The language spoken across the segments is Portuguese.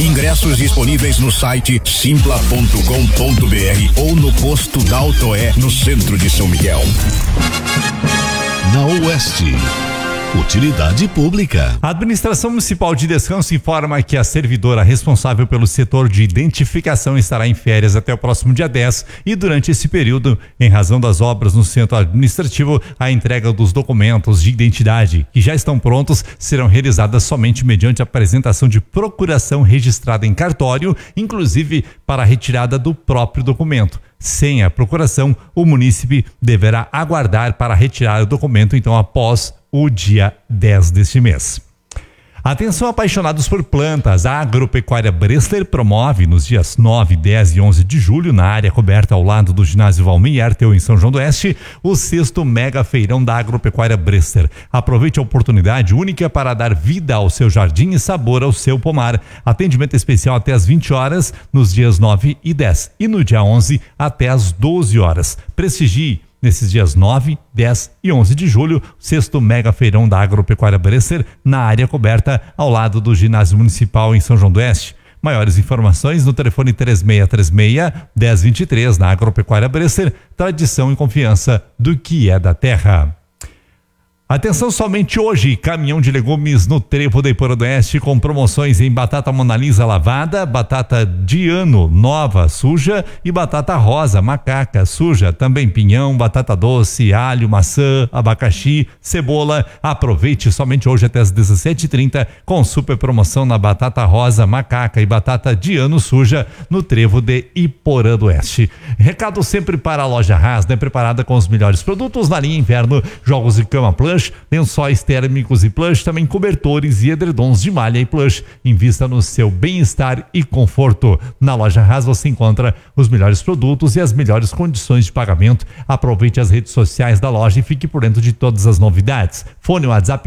Ingressos disponíveis no site simpla.com.br ou no posto da Autoé, no centro de São Miguel. Na Oeste, utilidade pública. A Administração Municipal de Descanso informa que a servidora responsável pelo setor de identificação estará em férias até o próximo dia 10 e durante esse período, em razão das obras no centro administrativo, a entrega dos documentos de identidade que já estão prontos serão realizadas somente mediante a apresentação de procuração registrada em cartório, inclusive para a retirada do próprio documento. Sem a procuração, o munícipe deverá aguardar para retirar o documento, então, após o dia 10 deste mês. Atenção, apaixonados por plantas. A Agropecuária Bressler promove nos dias 9, 10 e 11 de julho, na área coberta ao lado do ginásio Valmir Arteu, em São João do Oeste, o 6º mega feirão da Agropecuária Bressler. Aproveite a oportunidade única para dar vida ao seu jardim e sabor ao seu pomar. Atendimento especial até às 20 horas nos dias 9 e 10 e no dia 11 até às 12 horas. Prestigie nesses dias 9, 10 e 11 de julho, 6º mega feirão da Agropecuária Bressler, na área coberta ao lado do ginásio municipal em São João do Oeste. Maiores informações no telefone 3636-1023, na Agropecuária Bressler, tradição e confiança do que é da terra. Atenção, somente hoje, caminhão de legumes no Trevo da Iporã do Oeste com promoções em batata Mona Lisa lavada, batata de ano nova suja e batata rosa macaca suja, também pinhão, batata doce, alho, maçã, abacaxi, cebola. Aproveite somente hoje até as 17h30 com super promoção na batata rosa macaca e batata de ano suja no Trevo de Iporã do Oeste. Recado sempre para a Loja Haas, né? Preparada com os melhores produtos na linha inverno, jogos de cama plush, lençóis térmicos e plush, também cobertores e edredons de malha e plush. Invista no seu bem-estar e conforto. Na Loja Haas você encontra os melhores produtos e as melhores condições de pagamento. Aproveite as redes sociais da loja e fique por dentro de todas as novidades. Fone WhatsApp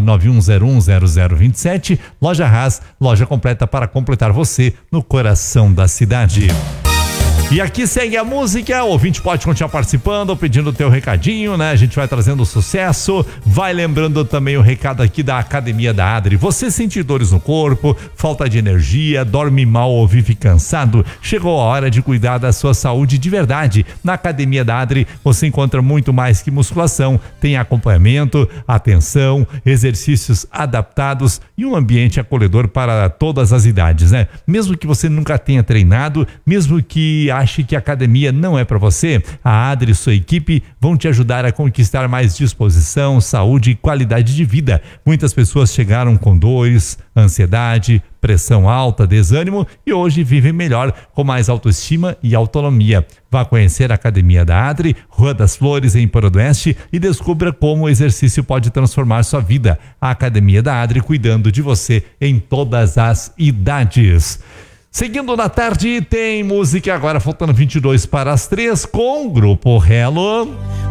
991010027. Loja Haas, loja completa para completar você no coração da cidade. E aqui segue a música, o ouvinte pode continuar participando, pedindo o teu recadinho, né? A gente vai trazendo sucesso, vai lembrando também o recado aqui da Academia da Adri. Você sente dores no corpo, falta de energia, dorme mal ou vive cansado? Chegou a hora de cuidar da sua saúde de verdade. Na Academia da Adri você encontra muito mais que musculação, tem acompanhamento, atenção, exercícios adaptados e um ambiente acolhedor para todas as idades, né? Mesmo que você nunca tenha treinado, mesmo que ache que a academia não é para você, a Adri e sua equipe vão te ajudar a conquistar mais disposição, saúde e qualidade de vida. Muitas pessoas chegaram com dores, ansiedade, pressão alta, desânimo e hoje vivem melhor, com mais autoestima e autonomia. Vá conhecer a Academia da Adri, Rua das Flores, em Iporã do Oeste, e descubra como o exercício pode transformar sua vida. A Academia da Adri, cuidando de você em todas as idades. Seguindo na tarde, tem música agora, faltando 22 para as 3, com o Grupo Hello.